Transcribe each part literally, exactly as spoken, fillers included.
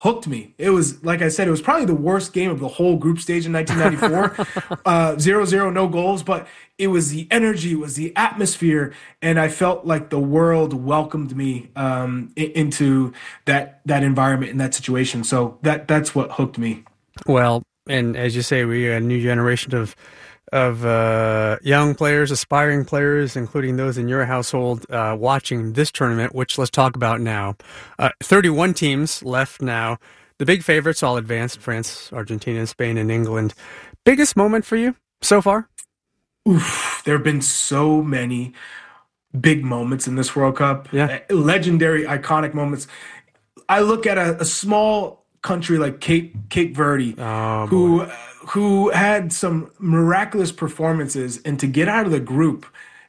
hooked me. It was, like I said, it was probably the worst game of the whole group stage in nineteen ninety-four. uh, zero zero, no goals, but it was the energy, it was the atmosphere, and I felt like the world welcomed me um, i- into that that environment and that situation. So that that's what hooked me. Well, and as you say, we are a new generation of of uh, young players, aspiring players, including those in your household, uh, watching this tournament, which let's talk about now. Uh, thirty-one teams left now. The big favorites all advanced: France, Argentina, Spain, and England. Biggest moment for you so far? Oof, there have been so many big moments in this World Cup, Yeah. uh, legendary, iconic moments. I look at a, a small country like Cape Cape Verde, Oh, who boy. who had some miraculous performances, and to get out of the group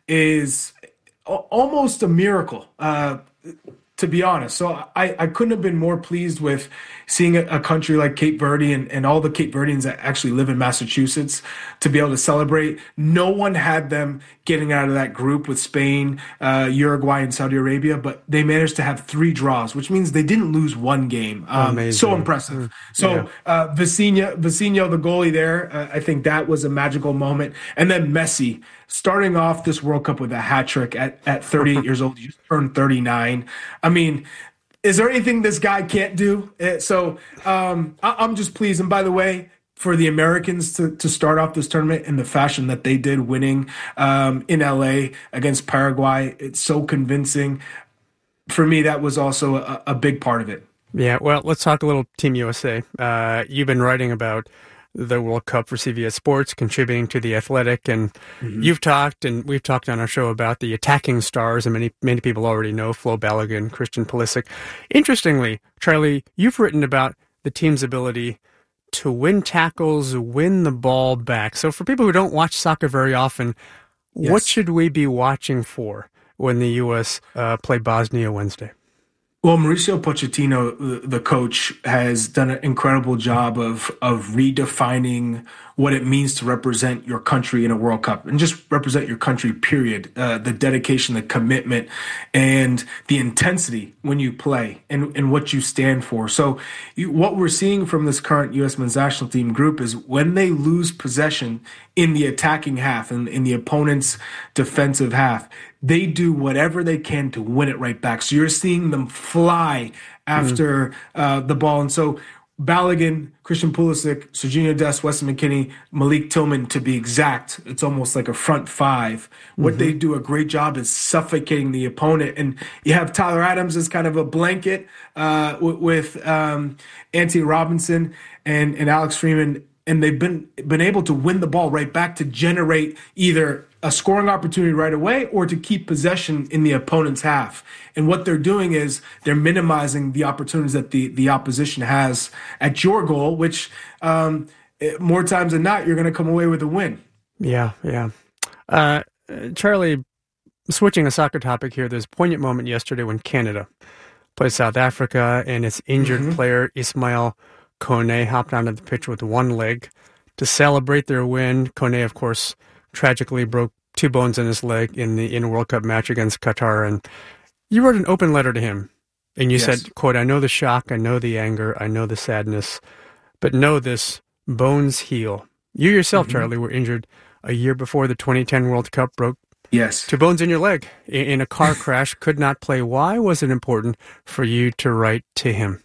is a- almost a miracle. Uh, to be honest. So I, I couldn't have been more pleased with seeing a, a country like Cape Verde and, and all the Cape Verdeans that actually live in Massachusetts to be able to celebrate. No one had them getting out of that group with Spain, uh, Uruguay, and Saudi Arabia, but they managed to have three draws, which means they didn't lose one game. Um, so Amazing. impressive. Mm, yeah. So uh, Vecino, Vecino, the goalie there, uh, I think that was a magical moment. And then Messi starting off this World Cup with a hat trick at, at thirty-eight years old. You just turned thirty-nine. I mean, is there anything this guy can't do? Uh, So um, I, I'm just pleased. And by the way, for the Americans to, to start off this tournament in the fashion that they did, winning um, in L A against Paraguay, it's so convincing. For me, that was also a, a big part of it. Yeah, well, let's talk a little Team U S A. Uh, you've been writing about the World Cup for C B S Sports, contributing to The Athletic, and Mhm. you've talked, and we've talked on our show about the attacking stars, and many many people already know Flo Balogun, Christian Pulisic. Interestingly, Charlie, you've written about the team's ability to win tackles, win the ball back. So for people who don't watch soccer very often, what Yes. should we be watching for when the U S uh, play Bosnia Wednesday? Well, Mauricio Pochettino, the the coach, has done an incredible job of of redefining what it means to represent your country in a World Cup and just represent your country, period. Uh, the dedication, the commitment, and the intensity when you play and, and what you stand for. So, you, what we're seeing from this current U S men's national team group is when they lose possession in the attacking half and in the opponent's defensive half, they do whatever they can to win it right back. So you're seeing them fly after uh, the ball. And so Balogun, Christian Pulisic, Serginho Dest, Weston McKennie, Malik Tillman, to be exact, it's almost like a front five. What they do a great job is suffocating the opponent. And you have Tyler Adams as kind of a blanket uh, with, with um, Anthony Robinson and, and Alex Freeman. And they've been been able to win the ball right back to generate either a scoring opportunity right away or to keep possession in the opponent's half. And what they're doing is they're minimizing the opportunities that the, the opposition has at your goal, which um, eh, more times than not, you're going to come away with a win. Yeah, yeah. Uh, Charlie, switching a soccer topic here, there's a poignant moment yesterday when Canada played South Africa and its injured Mhm. player Ismail Kone hopped onto the pitch with one leg to celebrate their win. Kone, of course, tragically broke two bones in his leg in the in a World Cup match against Qatar. And you wrote an open letter to him, and you Yes. said, quote, "I know the shock, I know the anger, I know the sadness, but know this, bones heal." You yourself, Mhm. Charlie, were injured a year before the twenty ten World Cup, broke Yes. two bones in your leg in, in a car crash, could not play. Why was it important for you to write to him?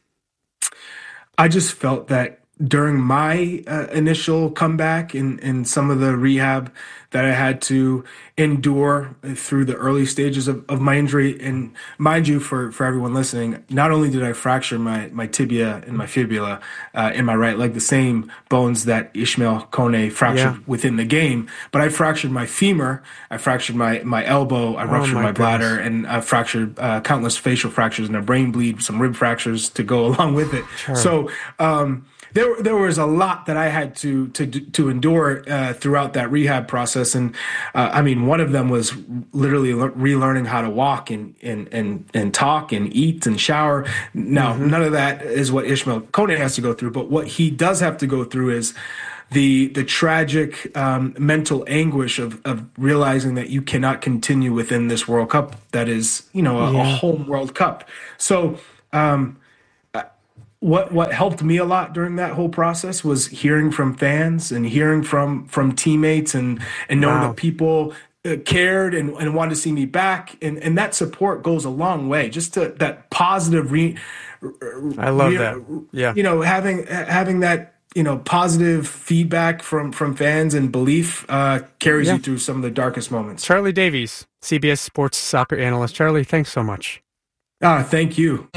I just felt that during my uh, initial comeback and, and some of the rehab that I had to endure through the early stages of, of my injury. And mind you, for, for everyone listening, not only did I fracture my, my tibia and my fibula uh, in my right leg, the same bones that Ishmael Kone fractured Yeah. within the game, but I fractured my femur, I fractured my, my elbow, I ruptured my my, bladder, goodness. and I fractured uh, countless facial fractures and a brain bleed, some rib fractures to go along with it. Charlie. So, um, there, there was a lot that I had to to to endure uh, throughout that rehab process, and uh, I mean, one of them was literally le- relearning how to walk and and and and talk and eat and shower. Now, none of that is what Ishmael Kone has to go through, but what he does have to go through is the the tragic um, mental anguish of of realizing that you cannot continue within this World Cup that is, you know, a, a Yeah. home World Cup. So. Um, what what helped me a lot during that whole process was hearing from fans and hearing from from teammates and and knowing Wow. that people uh, cared and, and wanted to see me back, and and that support goes a long way. Just to that positive re, I love re, that. Yeah. You know, having having that you know positive feedback from from fans and belief uh, carries Yeah. you through some of the darkest moments. Charlie Davies, C B S Sports soccer analyst. Charlie, thanks so much. Ah, thank you.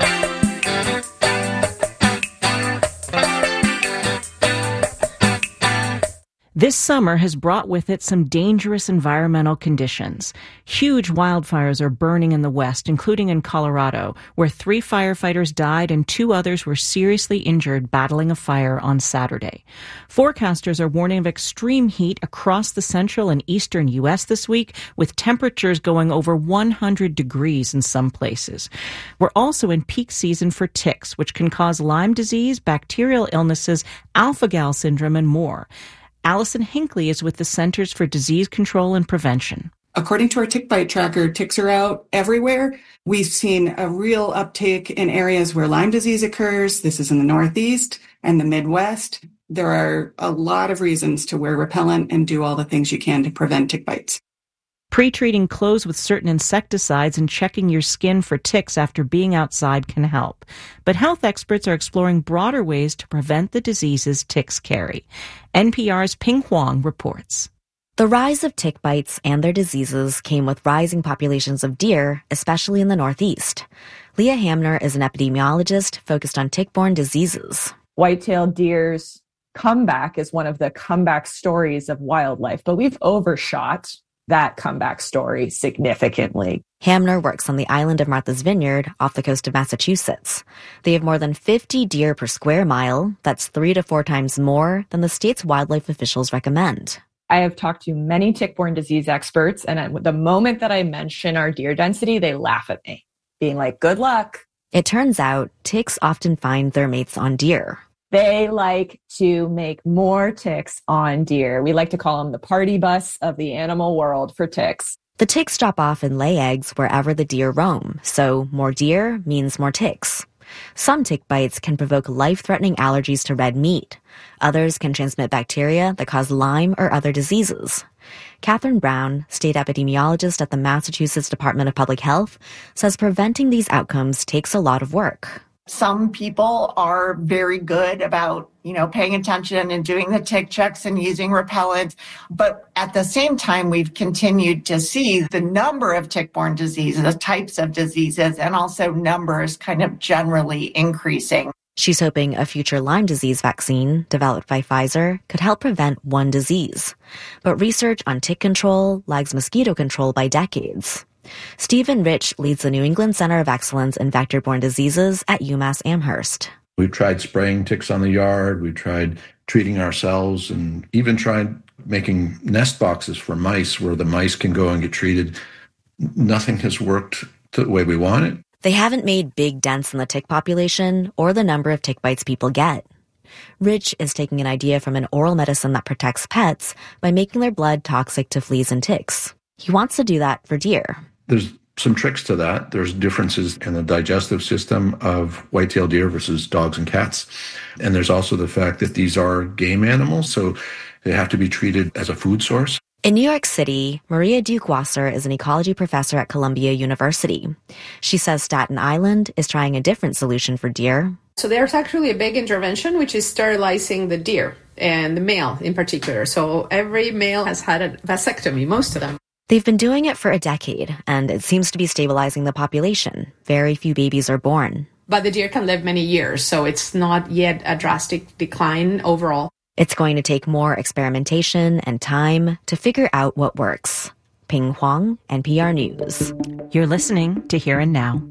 This summer has brought with it some dangerous environmental conditions. Huge wildfires are burning in the West, including in Colorado, where three firefighters died and two others were seriously injured battling a fire on Saturday. Forecasters are warning of extreme heat across the central and eastern U S this week, with temperatures going over one hundred degrees in some places. We're also in peak season for ticks, which can cause Lyme disease, bacterial illnesses, alpha-gal syndrome, and more. Allison Hinckley is with the Centers for Disease Control and Prevention. According to our tick bite tracker, ticks are out everywhere. We've seen a real uptake in areas where Lyme disease occurs. This is in the Northeast and the Midwest. There are a lot of reasons to wear repellent and do all the things you can to prevent tick bites. Pre-treating clothes with certain insecticides and checking your skin for ticks after being outside can help. But health experts are exploring broader ways to prevent the diseases ticks carry. N P R's Ping Huang reports. The rise of tick bites and their diseases came with rising populations of deer, especially in the Northeast. Leah Hamner is an epidemiologist focused on tick-borne diseases. White-tailed deer's comeback is one of the comeback stories of wildlife, but we've overshot that comeback story significantly. Hamner works on the island of Martha's Vineyard off the coast of Massachusetts. They have more than fifty deer per square mile. That's three to four times more than the state's wildlife officials recommend. I have talked to many tick-borne disease experts, and at the moment that I mention our deer density, they laugh at me, being like, good luck. It turns out ticks often find their mates on deer. They like to make more ticks on deer. We like to call them the party bus of the animal world for ticks. The ticks drop off and lay eggs wherever the deer roam, so more deer means more ticks. Some tick bites can provoke life-threatening allergies to red meat. Others can transmit bacteria that cause Lyme or other diseases. Catherine Brown, state epidemiologist at the Massachusetts Department of Public Health, says preventing these outcomes takes a lot of work. Some people are very good about, you know, paying attention and doing the tick checks and using repellent. But at the same time, we've continued to see the number of tick-borne diseases, the types of diseases, and also numbers kind of generally increasing. She's hoping a future Lyme disease vaccine, developed by Pfizer, could help prevent one disease. But research on tick control lags mosquito control by decades. Stephen Rich leads the New England Center of Excellence in Vector-Borne Diseases at UMass Amherst. We've tried spraying ticks on the yard. We've tried treating ourselves and even tried making nest boxes for mice where the mice can go and get treated. Nothing has worked the way we want it. They haven't made big dents in the tick population or the number of tick bites people get. Rich is taking an idea from an oral medicine that protects pets by making their blood toxic to fleas and ticks. He wants to do that for deer. There's some tricks to that. There's differences in the digestive system of white-tailed deer versus dogs and cats. And there's also the fact that these are game animals, so they have to be treated as a food source. In New York City, Maria Duke-Wasser is an ecology professor at Columbia University. She says Staten Island is trying a different solution for deer. So there's actually a big intervention, which is sterilizing the deer, and the male in particular. So every male has had a vasectomy, most of them. They've been doing it for a decade, and it seems to be stabilizing the population. Very few babies are born. But the deer can live many years, so it's not yet a drastic decline overall. It's going to take more experimentation and time to figure out what works. Ping Huang, N P R News. You're listening to Here and Now.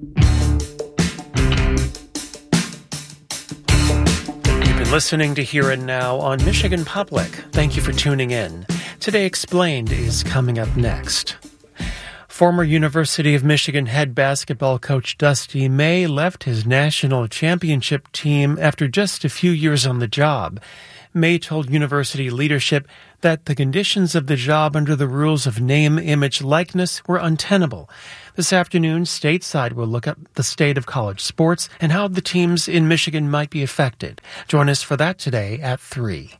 You've been listening to Here and Now on Michigan Public. Thank you for tuning in. Today Explained is coming up next. Former University of Michigan head basketball coach Dusty May left his national championship team after just a few years on the job. May told university leadership that the conditions of the job under the rules of name, image, likeness were untenable. This afternoon, Stateside will look at the state of college sports and how the teams in Michigan might be affected. Join us for that today at three.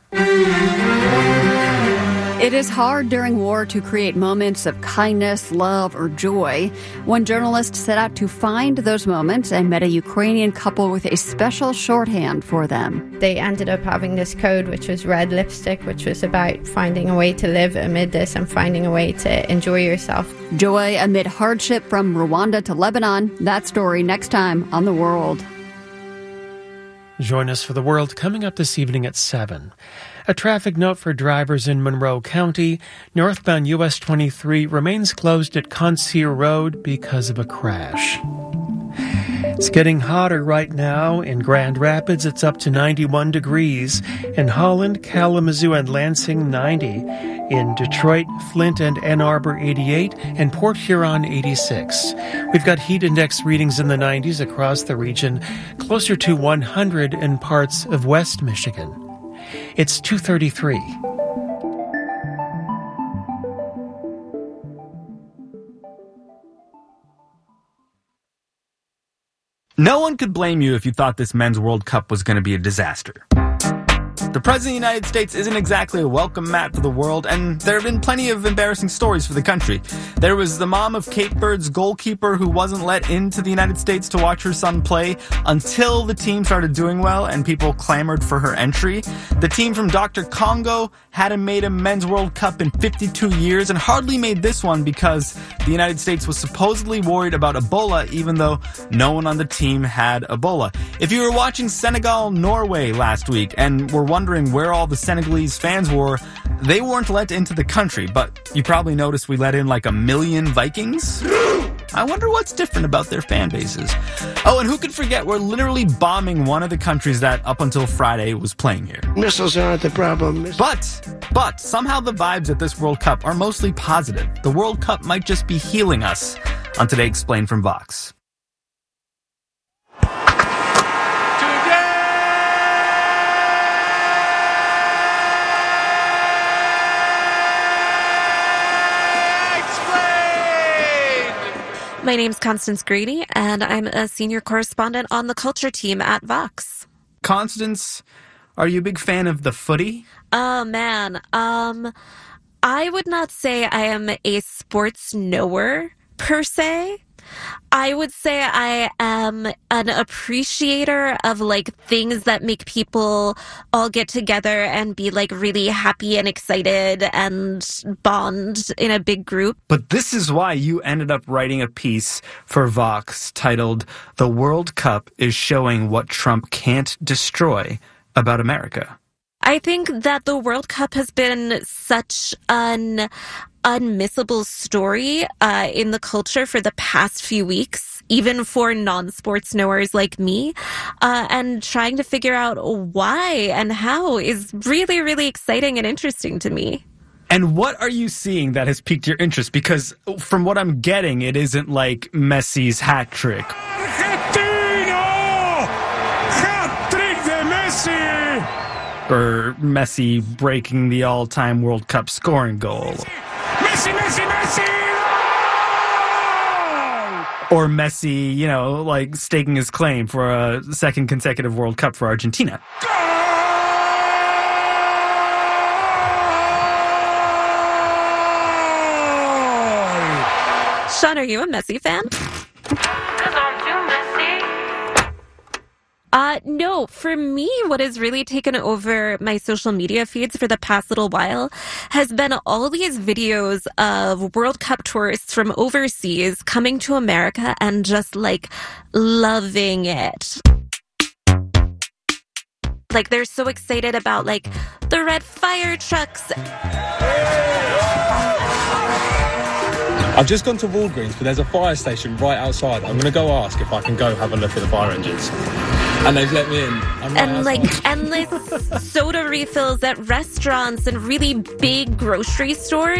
It is hard during war to create moments of kindness, love, or joy. One journalist set out to find those moments and met a Ukrainian couple with a special shorthand for them. They ended up having this code, which was red lipstick, which was about finding a way to live amid this and finding a way to enjoy yourself. Joy amid hardship from Rwanda to Lebanon. That story next time on The World. Join us for The World coming up this evening at seven. A traffic note for drivers in Monroe County. Northbound U S twenty-three remains closed at Conseer Road because of a crash. It's getting hotter right now. In Grand Rapids, it's up to ninety-one degrees. In Holland, Kalamazoo, and Lansing, ninety. In Detroit, Flint, and Ann Arbor, eighty-eight. And Port Huron, eighty-six. We've got heat index readings in the nineties across the region, closer to one hundred in parts of West Michigan. It's two thirty-three. No one could blame you if you thought this Men's World Cup was going to be a disaster. The President of the United States isn't exactly a welcome mat for the world, and there have been plenty of embarrassing stories for the country. There was the mom of Cape Verde's goalkeeper who wasn't let into the United States to watch her son play until the team started doing well and people clamored for her entry. The team from Doctor Congo hadn't made a Men's World Cup in fifty-two years and hardly made this one because the United States was supposedly worried about Ebola, even though no one on the team had Ebola. If you were watching Senegal-Norway last week and were wondering where all the Senegalese fans were, they weren't let into the country, but you probably noticed we let in like a million Vikings. I wonder what's different about their fan bases. Oh, and who could forget we're literally bombing one of the countries that up until Friday was playing here. Missiles aren't the problem. But, but, somehow the vibes at this World Cup are mostly positive. The World Cup might just be healing us. On Today Explained from Vox. My name's Constance Grady, and I'm a senior correspondent on the culture team at Vox. Constance, are you a big fan of the footy? Oh, man. Um, I would not say I am a sports knower, per se. I would say I am an appreciator of, like, things that make people all get together and be, like, really happy and excited and bond in a big group. But this is why you ended up writing a piece for Vox titled, "The World Cup is Showing What Trump Can't Destroy About America." I think that the World Cup has been such an unmissable story uh, in the culture for the past few weeks, even for non-sports knowers like me. Uh, and trying to figure out why and how is really, really exciting and interesting to me. And what are you seeing that has piqued your interest? Because from what I'm getting, it isn't like Messi's hat trick. Argentina! Hat trick de Messi! Or Messi breaking the all-time World Cup scoring goal. Messi, Messi, Messi! Or Messi, you know, like staking his claim for a second consecutive World Cup for Argentina. Sean, are you a Messi fan? Uh, no, for me, what has really taken over my social media feeds for the past little while has been all these videos of World Cup tourists from overseas coming to America and just, like, loving it. Like, they're so excited about, like, the red fire trucks. I've just gone to Walgreens, but there's a fire station right outside. I'm going to go ask if I can go have a look at the fire engines. And they've let me in. I'm and right like endless soda refills at restaurants and really big grocery stores.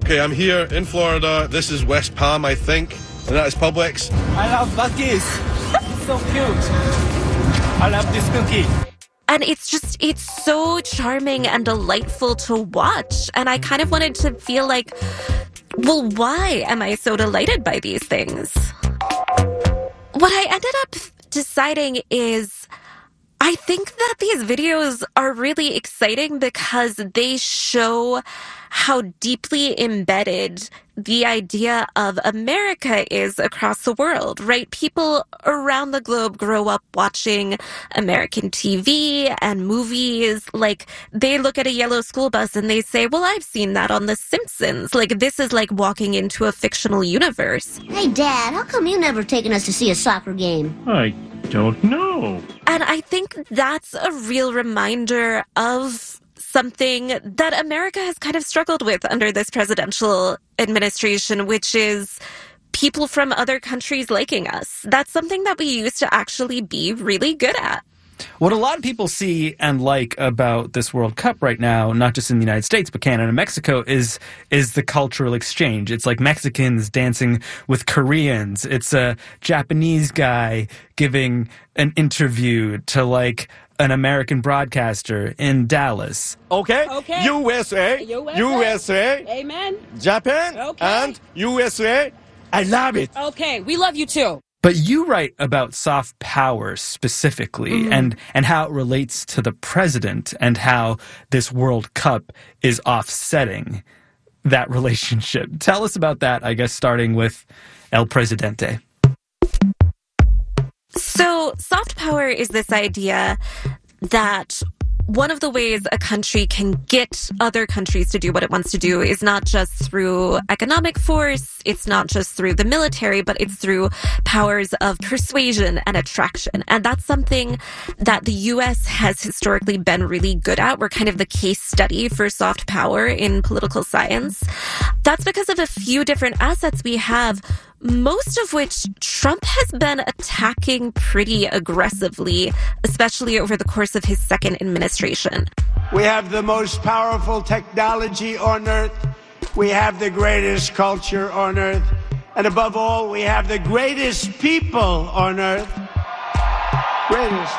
Okay, I'm here in Florida. This is West Palm, I think, and that is Publix. I love Buc-ee's. It's so cute. I love this cookie. And it's just, it's so charming and delightful to watch. And I kind of wanted to feel like, well, why am I so delighted by these things? What I ended up deciding is I think that these videos are really exciting because they show how deeply embedded the idea of America is across the world, right? People around the globe grow up watching American T V and movies. Like, they look at a yellow school bus and they say, well, I've seen that on The Simpsons. Like, this is like walking into a fictional universe. Hey, Dad, how come you never taken us to see a soccer game? I don't know. And I think that's a real reminder of something that America has kind of struggled with under this presidential administration, which is people from other countries liking us. That's something that we used to actually be really good at. What a lot of people see and like about this World Cup right now, not just in the United States, but Canada and Mexico, is is the cultural exchange. It's like Mexicans dancing with Koreans. It's a Japanese guy giving an interview to like an American broadcaster in Dallas. Okay. Okay. U S A. U S A. U S A. Amen. Japan. Okay. And U S A. I love it. Okay, we love you too. But you write about soft power specifically, mm-hmm. and, and how it relates to the president and how this World Cup is offsetting that relationship. Tell us about that, I guess, starting with El Presidente. So soft power is this idea that one of the ways a country can get other countries to do what it wants to do is not just through economic force, it's not just through the military, but it's through powers of persuasion and attraction. And that's something that the U S has historically been really good at. We're kind of the case study for soft power in political science. That's because of a few different assets we have, most of which Trump has been attacking pretty aggressively, especially over the course of his second administration. We have the most powerful technology on earth. We have the greatest culture on earth. And above all, we have the greatest people on earth. Greatest.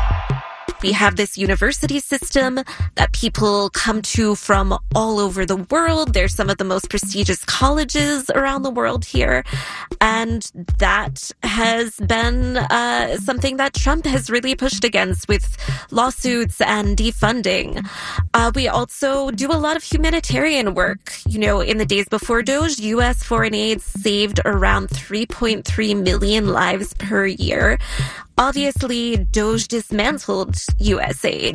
We have this university system that people come to from all over the world. There's some of the most prestigious colleges around the world here. And that has been uh, something that Trump has really pushed against with lawsuits and defunding. Uh, we also do a lot of humanitarian work. You know, in the days before Doge, U S foreign aid saved around three point three million lives per year. Obviously, Doge dismantled U S aid.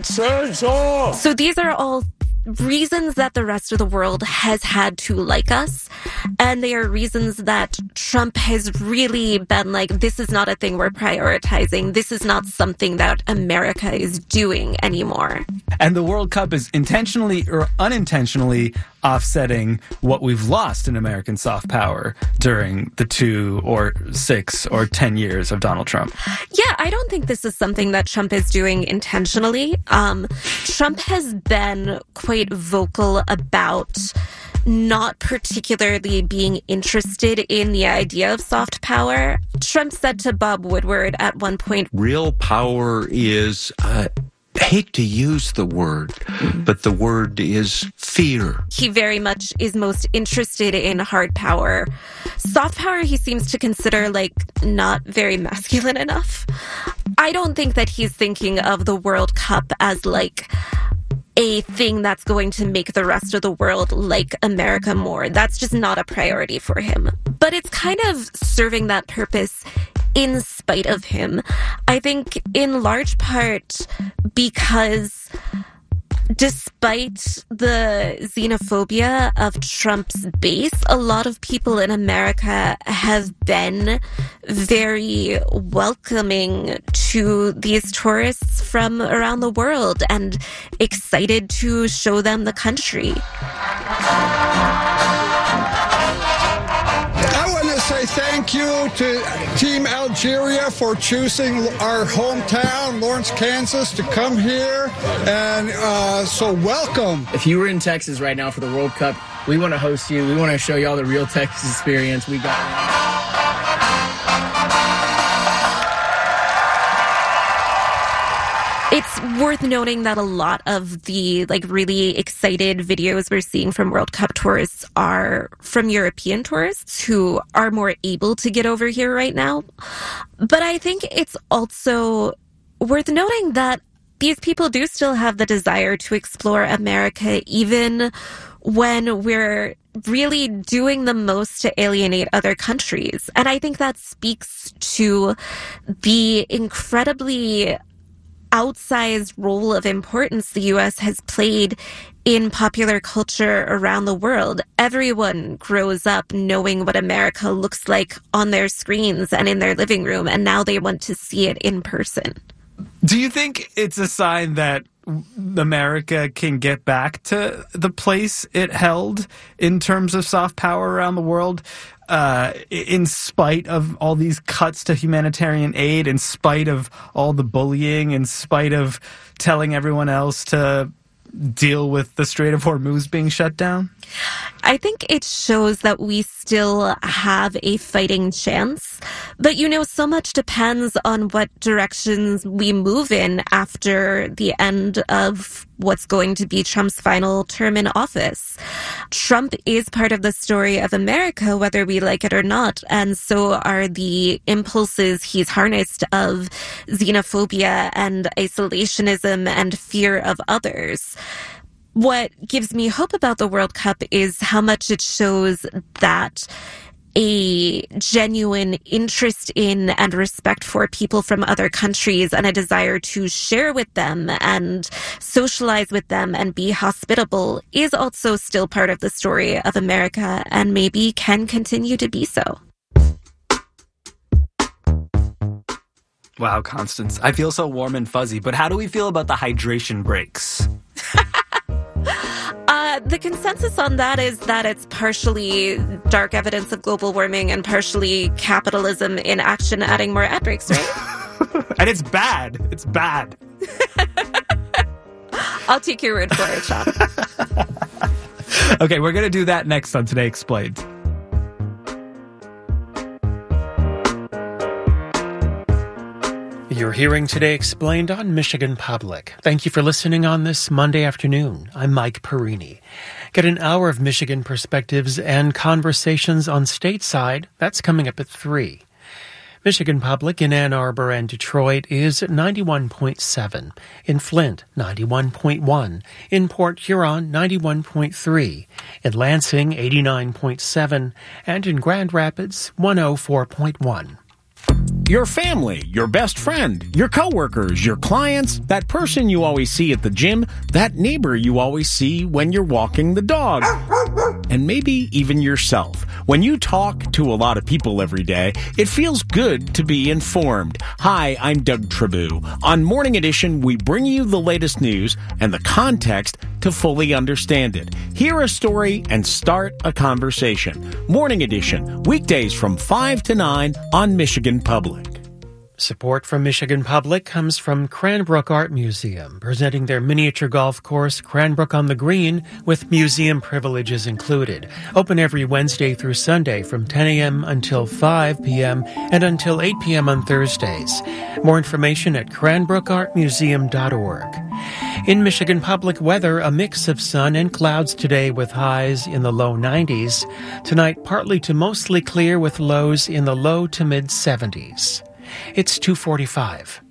So these are all reasons that the rest of the world has had to like us. And they are reasons that Trump has really been like, this is not a thing we're prioritizing. This is not something that America is doing anymore. And the World Cup is intentionally or unintentionally offsetting what we've lost in American soft power during the two or six or ten years of Donald Trump. Yeah, I don't think this is something that Trump is doing intentionally. Um, Trump has been quite vocal about not particularly being interested in the idea of soft power. Trump said to Bob Woodward at one point, real power is, uh, I hate to use the word, but the word is fear. He very much is most interested in hard power. Soft power he seems to consider like not very masculine enough. I don't think that he's thinking of the World Cup as like a thing that's going to make the rest of the world like America more. That's just not a priority for him. But it's kind of serving that purpose in spite of him. I think in large part because despite the xenophobia of Trump's base, a lot of people in America have been very welcoming to these tourists from around the world and excited to show them the country. I want to say thank you to Team Algeria for choosing our hometown, Lawrence, Kansas, to come here. And uh, so welcome. If you were in Texas right now for the World Cup, We want to host you. We want to show you all the real Texas experience we got. It's worth noting that a lot of the like really excited videos we're seeing from World Cup tourists are from European tourists who are more able to get over here right now. But I think it's also worth noting that these people do still have the desire to explore America, even when we're really doing the most to alienate other countries. And I think that speaks to the incredibly outsized role of importance the U S has played in popular culture around the world. Everyone grows up knowing what America looks like on their screens and in their living room, and now they want to see it in person. Do you think it's a sign that America can get back to the place it held in terms of soft power around the world, uh, in spite of all these cuts to humanitarian aid, in spite of all the bullying, in spite of telling everyone else to deal with the Strait of Hormuz being shut down? I think it shows that we still have a fighting chance. But, you know, so much depends on what directions we move in after the end of what's going to be Trump's final term in office. Trump is part of the story of America, whether we like it or not, and so are the impulses he's harnessed of xenophobia and isolationism and fear of others. What gives me hope about the World Cup is how much it shows that a genuine interest in and respect for people from other countries and a desire to share with them and socialize with them and be hospitable is also still part of the story of America and maybe can continue to be so. Wow, Constance, I feel so warm and fuzzy, but how do we feel about the hydration breaks? Uh, the consensus on that is that it's partially dark evidence of global warming and partially capitalism in action adding more ad breaks, right? And it's bad. It's bad. I'll take your word for it, Sean. Okay, we're going to do that next on Today Explained. You're hearing Today Explained on Michigan Public. Thank you for listening on this Monday afternoon. I'm Mike Perini. Get an hour of Michigan perspectives and conversations on stateside. That's coming up at three. Michigan Public in Ann Arbor and Detroit is ninety-one point seven. In Flint, ninety-one point one. In Port Huron, ninety-one point three. In Lansing, eighty-nine point seven. And in Grand Rapids, one oh four point one. Your family, your best friend, your coworkers, your clients, that person you always see at the gym, that neighbor you always see when you're walking the dog, and maybe even yourself. When you talk to a lot of people every day, it feels good to be informed. Hi, I'm Doug Trabue. On Morning Edition, we bring you the latest news and the context to fully understand it. Hear a story and start a conversation. Morning Edition, weekdays from five to nine on Michigan Public. Support from Michigan Public comes from Cranbrook Art Museum, presenting their miniature golf course, Cranbrook on the Green, with museum privileges included. Open every Wednesday through Sunday from ten a.m. until five p.m. and until eight p.m. on Thursdays. More information at cranbrook art museum dot org. In Michigan Public weather, a mix of sun and clouds today with highs in the low nineties. Tonight, partly to mostly clear with lows in the low to mid seventies. It's two forty-five.